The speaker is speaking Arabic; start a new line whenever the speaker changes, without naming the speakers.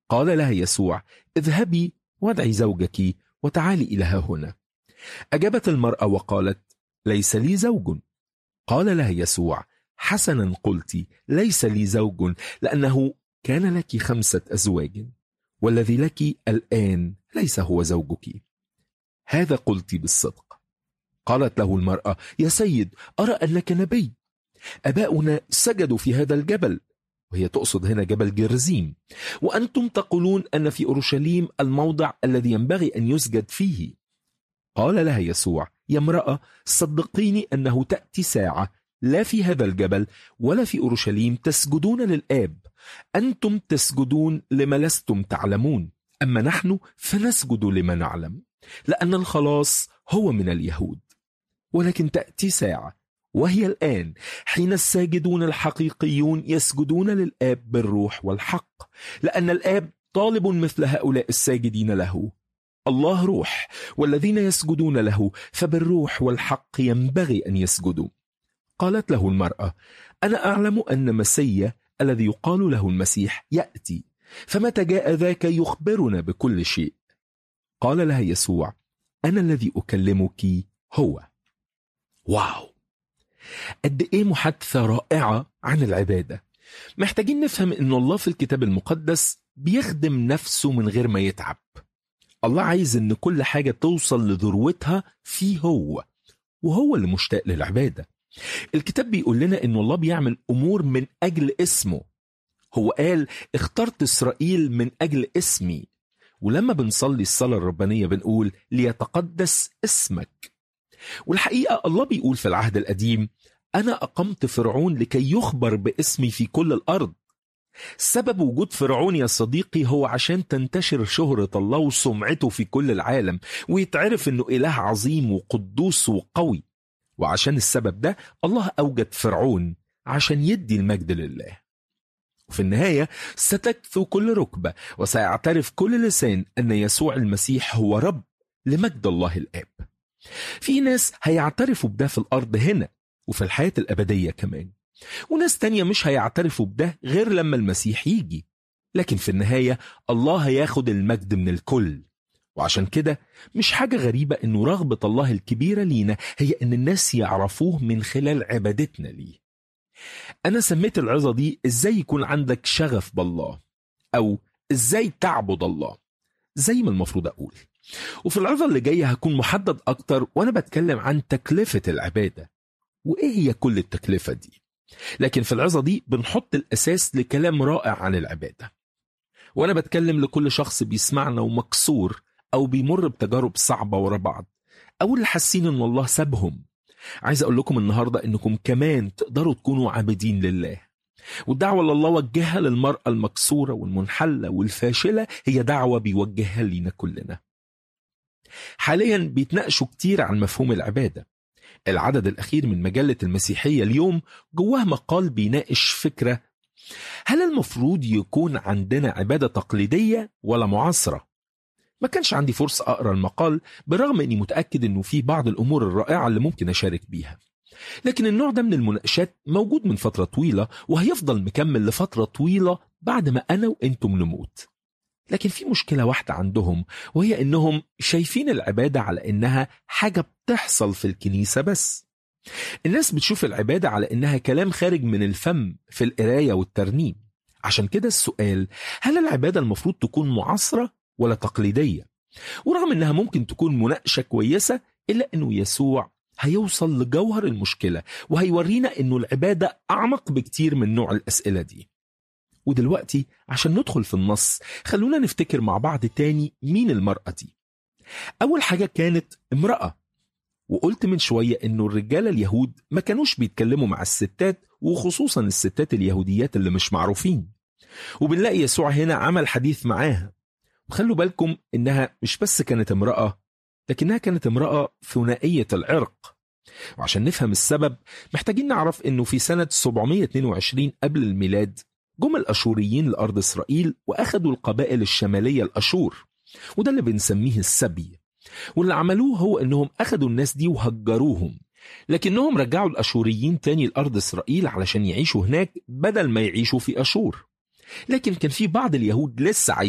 قال لها يسوع: اذهبي وادعي زوجك وتعالي إلى هنا. أجابت المرأة وقالت: ليس لي زوج. قال لها يسوع: حسنا قلت، ليس لي زوج، لأنه كان لك 5 أزواج، والذي لك الآن ليس هو زوجك. هذا قلت بالصدق. قالت له المرأة: يا سيد، أرى أنك نبي. أباؤنا سجدوا في هذا الجبل، وهي تقصد هنا جبل جرزيم، وأنتم تقولون أن في أورشليم الموضع الذي ينبغي أن يسجد فيه. قال لها يسوع: يا امرأة، صدقيني أنه تأتي ساعة لا في هذا الجبل ولا في أورشليم تسجدون للآب. أنتم تسجدون لما لستم تعلمون، أما نحن فنسجد لما نعلم، لأن الخلاص هو من اليهود. ولكن تأتي ساعة، وهي الآن، حين الساجدون الحقيقيون يسجدون للآب بالروح والحق، لأن الآب طالب مثل هؤلاء الساجدين له. الله روح، والذين يسجدون له فبالروح والحق ينبغي أن يسجدوا. قالت له المرأة: أنا أعلم أن مسيا الذي يقال له المسيح يأتي، فمتى جاء ذاك يخبرنا بكل شيء. قال لها يسوع: أنا الذي أكلمك هو. واو، قد إيه محادثة رائعة عن العبادة. محتاجين نفهم أن الله في الكتاب المقدس بيخدم نفسه من غير ما يتعب. الله عايز أن كل حاجة توصل لذروتها فيه هو، وهو اللي مشتاق للعبادة. الكتاب بيقول لنا أن الله بيعمل أمور من أجل اسمه. هو قال: اخترت إسرائيل من أجل اسمي. ولما بنصلي الصلاة الربانية بنقول: ليتقدس اسمك. والحقيقة الله بيقول في العهد القديم: أنا أقمت فرعون لكي يخبر باسمي في كل الأرض. سبب وجود فرعون يا صديقي هو عشان تنتشر شهرة الله وسمعته في كل العالم، ويتعرف أنه إله عظيم وقدوس وقوي. وعشان السبب ده الله أوجد فرعون عشان يدي المجد لله. وفي النهاية ستكثو كل ركبة وسيعترف كل لسان أن يسوع المسيح هو رب لمجد الله الآب. في ناس هيعترفوا بده في الأرض هنا وفي الحياة الأبدية كمان، وناس تانية مش هيعترفوا بده غير لما المسيح يجي. لكن في النهاية الله هياخد المجد من الكل. وعشان كده مش حاجة غريبة إنه رغبة الله الكبيرة لينا هي إن الناس يعرفوه من خلال عبادتنا ليه. أنا سميت العظة دي إزاي يكون عندك شغف بالله، أو إزاي تعبد الله، زي ما المفروض أقول. وفي العظة اللي جاية هكون محدد أكتر وأنا بتكلم عن تكلفة العبادة وإيه هي كل التكلفة دي. لكن في العظة دي بنحط الأساس لكلام رائع عن العبادة. وأنا بتكلم لكل شخص بيسمعنا ومكسور أو بيمر بتجارب صعبة ورا بعض، أو اللي حاسين إن الله سابهم. عايز أقول لكم النهاردة إنكم كمان تقدروا تكونوا عابدين لله. والدعوة اللي الله وجهها للمرأة المكسورة والمنحلة والفاشلة هي دعوة بيوجهها لينا كلنا. حاليا بيتناقشوا كتير عن مفهوم العبادة. العدد الأخير من مجلة المسيحية اليوم جواه مقال بيناقش فكرة: هل المفروض يكون عندنا عبادة تقليدية ولا معاصرة؟ ما كانش عندي فرصة أقرأ المقال برغم أني متأكد أنه فيه بعض الأمور الرائعة اللي ممكن أشارك بيها. لكن النوع ده من المناقشات موجود من فترة طويلة وهيفضل مكمل لفترة طويلة بعد ما أنا وإنتم نموت. لكن في مشكلة واحدة عندهم، وهي إنهم شايفين العبادة على إنها حاجة بتحصل في الكنيسة بس. الناس بتشوف العبادة على إنها كلام خارج من الفم في القراية والترنيم. عشان كده السؤال: هل العبادة المفروض تكون معاصرة ولا تقليدية؟ ورغم إنها ممكن تكون مناقشة كويسة، إلا إنه يسوع هيوصل لجوهر المشكلة وهيورينا إنه العبادة أعمق بكتير من نوع الأسئلة دي. ودلوقتي عشان ندخل في النص خلونا نفتكر مع بعض تاني مين المرأة دي. أول حاجة كانت امرأة، وقلت من شوية إنه الرجالة اليهود ما كانوش بيتكلموا مع الستات، وخصوصا الستات اليهوديات اللي مش معروفين. وبنلاقي يسوع هنا عمل حديث معاها. وخلوا بالكم إنها مش بس كانت امرأة، لكنها كانت امرأة ثنائية العرق. وعشان نفهم السبب محتاجين نعرف إنه في سنة 722 قبل الميلاد جم الأشوريين لأرض إسرائيل وأخذوا القبائل الشمالية الأشور، وده اللي بنسميه السبي. واللي عملوه هو إنهم أخذوا الناس دي وهجروهم، لكنهم رجعوا الأشوريين تاني لأرض إسرائيل علشان يعيشوا هناك بدل ما يعيشوا في أشور. لكن كان في بعض اليهود لسه